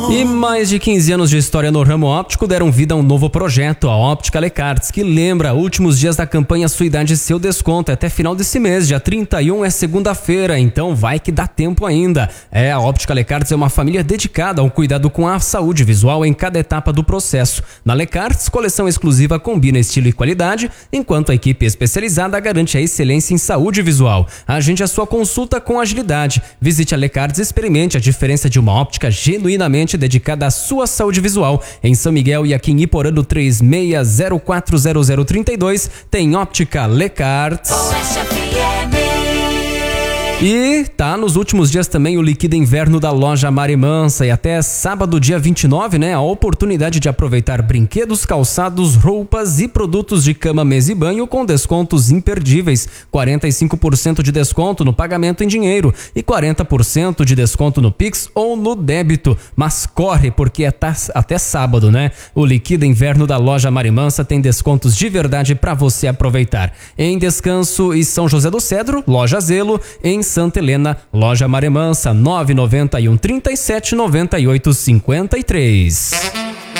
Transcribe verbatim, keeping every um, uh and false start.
E mais de quinze anos de história no ramo óptico deram vida a um novo projeto, a Óptica Lecarts, que lembra últimos dias da campanha Sua Idade Seu Desconto, até final desse mês, dia trinta e um é segunda-feira, então vai que dá tempo ainda. É, a Óptica Lecarts é uma família dedicada ao cuidado com a saúde visual em cada etapa do processo. Na Lecarts, coleção exclusiva combina estilo e qualidade, enquanto a equipe especializada garante a excelência em saúde visual. Agende a sua consulta com agilidade. Visite a Lecarts e experimente a diferença de uma óptica genuinamente dedicada à sua saúde visual. Em São Miguel e aqui em Iporã, no três seis zero quatro zero zero três dois, tem Óptica Lecarts. E tá nos últimos dias também o Liquida Inverno da loja Marimansa, e até sábado, dia vinte e nove, né, a oportunidade de aproveitar brinquedos, calçados, roupas e produtos de cama, mesa e banho com descontos imperdíveis. quarenta e cinco por cento de desconto no pagamento em dinheiro e quarenta por cento de desconto no Pix ou no débito. Mas corre, porque é tá, até sábado, né? O Liquida Inverno da loja Marimansa tem descontos de verdade para você aproveitar. Em Descanso e São José do Cedro, loja Zelo. Em Santa Helena, loja Marimansa, nove nove um, trinta e sete, noventa e oito, cinquenta e três.